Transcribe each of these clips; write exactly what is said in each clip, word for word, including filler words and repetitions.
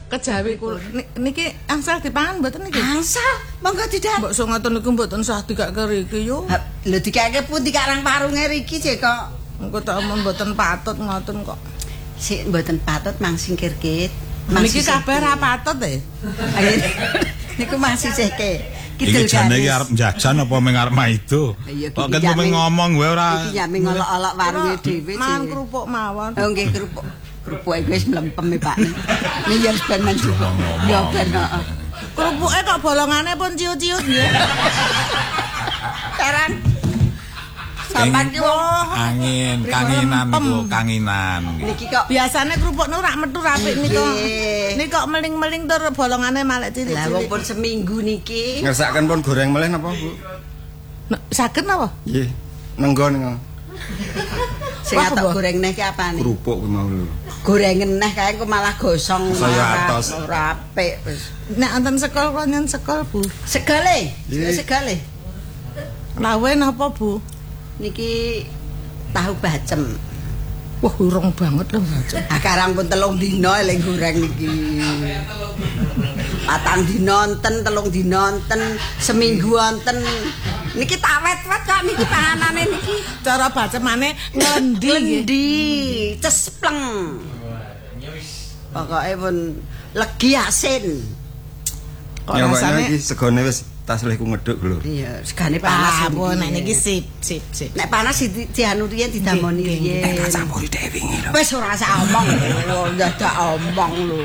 kejawi kula niki angsal dipangan mboten niki? Angsal, monggo didang. Mbok ngoten niku mboten sah dikake riki yo. Lho dikake pundi karang parunge riki jek kok. Engko tak omong mboten patut ngoten kok. Sik mboten patut mang singkirke. Niki kabeh ra patut e. Niku masih seke. Iki jane iki arep jajan apa mung arep maido? Kok ket mung ngomong wae ora. Iki ya mung olok-olok warunge dhewe. Mangan kerupuk mawon. Oh nggih kerupuk. Kerupuk wis mlempem e Pak. Niki yen ben manjuk. Ya ben heeh. Kerupuke kok bolongane pun ciut-ciut nggih. Sekarang sampean yo angin, kanginan niku, kanginan. Niki kok biasane kerupuk niku rak metu apik niku. Niki kok meling-meling tur bolongane malek cilik-cilik. Lah wong pun seminggu niki. Ngersakaken pun goreng meleh napa, Bu? Saged napa? Nggih. Nenggo niku. Sing atok goreng neh ki apane? Kerupuk kuwi mau lho. Gorengen neh kae kok malah gosong saya atos. Ora apik wis. Nek wonten sekol kok nyen sekol, Bu. Segale. Segale. Lawe napa, Bu? Niki tahu bacem. Wah, urung banget lho bacem. Ah karang pun telung dina eling goreng niki. Patang dina enten, telung dina enten, seminggu enten. Niki tak wet-wet kok niki panganane niki. Cara bacemane ngendi ngendi cespleng. Pokoke pun legi asin. Kok rasane iki segone wis taslehku ngeduk lho. Iya, segane panas. Apa nek niki sip, sip, sip. Nek panas dianu riyen didamoni riyen. Nek campuri dhewe wingi lho. Wis ora usah omong lho, dadak omong lho.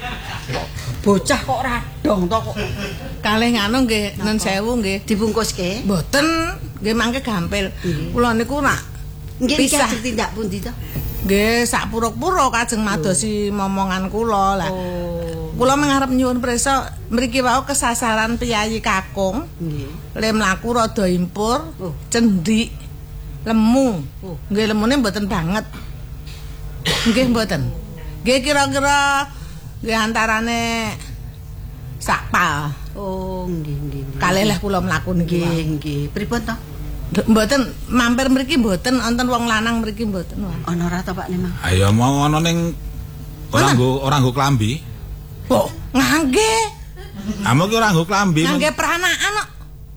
Bocah kok radong to kok. Kalih nganu nggih, nun sewu nggih. Dibungkuske? Mboten, nggih mangke gampil. Kula niku nak nggih pisah tindak pundi to? Nggih, sak puruk-puruk kajeng madosi momongan kula lah. Kula mengarep nyuwun prisa mriki wau kesasaran piyayi kakung. Nggih. Le mlaku rada impur, cendik, lemu. Nggih lemune mboten banget. Nggih mboten. Nggih kira-kira nggih antarane sakpal. Oh, nggih nggih. Kalih leh kula mlaku niki. Nggih nggih. Pripun to? Mboten mampir mriki mboten wonten wong lanang mriki mboten. Ana ora to Pak Nemang? Ayo mau ana ning ora nggo ora nggo klambi. Kok ngangge? Amo ki ora nggo klambi. Ngangge peranakan kok.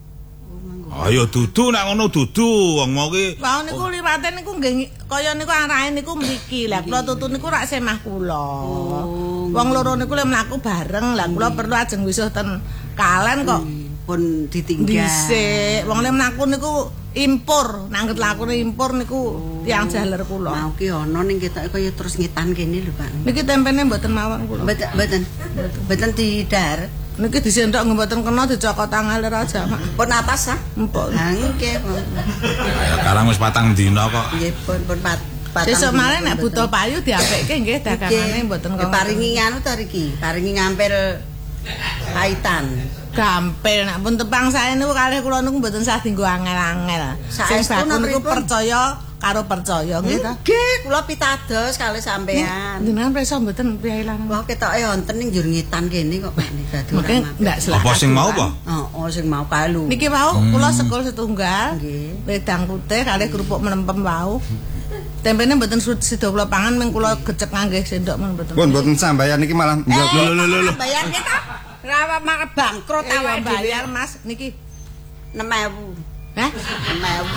Ayo dudu nek ngono dudu wong mau ki. Wau niku liwate niku nggih kaya niku arahe niku mriki. Lah kula tutu niku rak semah kula. Wong loro niku le mlaku bareng. Lah kula perlu ajeng wisuh ten Kalen kok pun ditinggal. Dhisik. Wong le mlaku niku impor, nangget lakune impor niku tiyang jaler kula. Mau ki ana ning ketoke kaya terus ngitan kene lho Pak. Niki tempene mboten mawon kula. Mboten mboten. Mboten didar. Niki disendok mboten kena dicokot tangale aja mak. Pun atas ah. Empuk. Ha nggih. Ayo karang wis patang dina kok. Nggih pun pun pat patang. Sesuk malih nek butuh payu diapekke nggih dagangane mboten kok. Paringi nganu to iki, paringi ngampil kaitan. Gampil nek pun tepang sae niku kalih kula niku mboten sah dienggo angel-angel. Sing baku niku percaya karo percaya nggih ta. Nggih, kula pitados kalih sampean. Jenengan prisa mboten priyayi lanang. Wah ketoke wonten ning njur ngitan kene kok Pak niki dadi. Mungkin ndak selak. Apa sing mau apa? Heeh, sing mau palu. Niki wau kula sekul setunggal. Nggih. Wedang putih kalih kerupuk melempem wau. Tempene mboten sida kula pangan mung kula gecek nganggih sendok men mboten. Pun mboten sambayan niki malah njok lho lho lho. Bayar kita. Rawa mak bangkrut awake dhewe. Bayar Mas niki enam ewu. Hah? enam ewu.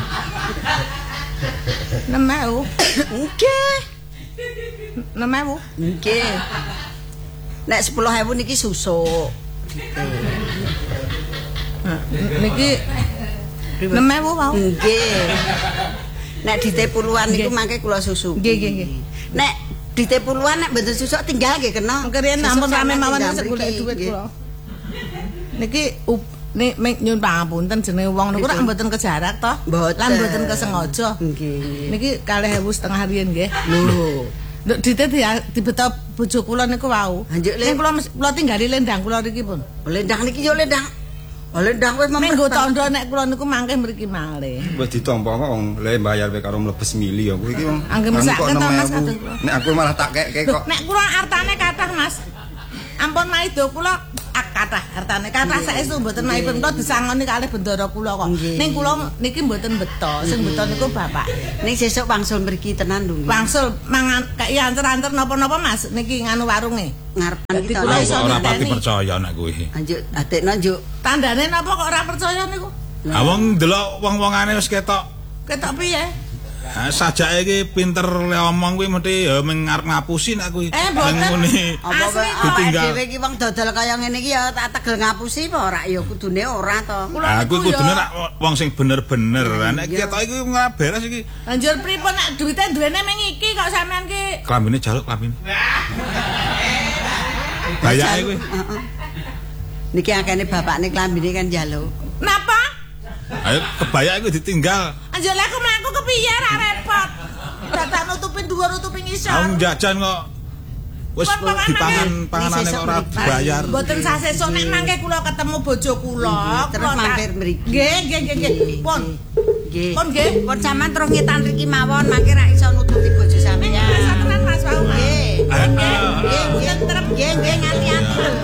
enam ewu. Nggih. enam ewu. Nggih. Nek sepuluh ewu niki susuk. Niki enam ewu wau. Nggih. Nek dite puluhan niku mangke kula susu. Nggih nggih nggih. Nek dite puluhan nek mboten susuk tinggal nggih kena. Mengkene ampun rame mawon segolek dhuwit kula. Niki nek nyun pangapunten jenenge wong niku rak mboten kejarak to. Lan mboten kesengaja. Nggih. Niki kalih ewu setengah riyen nggih. Lho. Nduk dite dibeto bojo kula niku wau. Nek kula kula tinggali lendang kula niki pun. Lendang niki yo lendang. Lendang wis menggo tandha nek kula niku mangke mriki malih. Wis ditampa kok wong le bayar we karo mlebes mili ya kuwi iki wong. Anggih mesake to Mas kados kula. Nek aku malah tak kek kok. Nek kula artane kathah Mas. ampun maido kula kathah hartane kathah saestu mboten maipun kula disangoni kalih bendara kula kok. Ning kula niki mboten beto, sing beto niku bapak. Ning sesuk wangsul mriki tenan lho. Wangsul mangan kaya anter-anter napa-napa Mas niki nganu warunge. Ngarepan Dadi kita. kula iso ora pati niteni. percaya nek kuwi. Anjuk adekno njuk. Tandane napa kok ora percaya niku? Ha wong ndelok wong-wongane wis ketok. Ketok piye? Ha sajake iki pinter le omong kuwi mesti ya mung arep ngapusi nek kuwi. Eh mboten. Apa Asli ditinggal. dhewe iki wong dodol kaya ngene iki ya tak tegel ngapusi apa ora ya kudune ora to. Ha kuwi kudune nek wong sing bener-bener. Nek ketok iki ora beres iki. Lanjur pripun nek duwite duwene mung iki kok sampean ki Klambine jaluk klambine. Bayake kuwi. Heeh. Niki akene bapakne klambine kan njaluk. napa? Ayo kebaya iku ditinggal. Anjir lek aku mlaku kepiye ra repot. Dadak nutupin dhuwur nutupin ngisor. Aku jajan kok wis dipangan panganane kok ora dibayar. Mboten sasesuk nek mangke kula ketemu bojo kula. Terus mampir mriki. Nggih, nggih, nggih, nggih. Pun. Nggih. Pun nggih. Pun sampean terus ngetan mriki mawon mangke ra iso nututi bojo sampeyan. Nggih, Mas wau. Nggih. Nggih. Nggih, nggih, nggih, nggih, nganti-anti lho.